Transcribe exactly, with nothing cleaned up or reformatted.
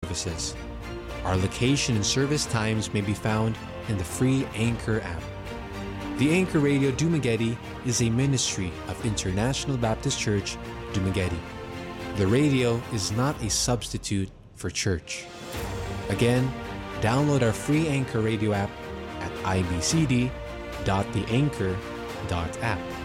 services. Our location and service times may be found in the free Anchor app. The Anchor Radio Dumaguete is a ministry of International Baptist Church, Dumaguete. The radio is not a substitute for church. Again, download our free Anchor Radio app at i b c d dot the anchor dot app.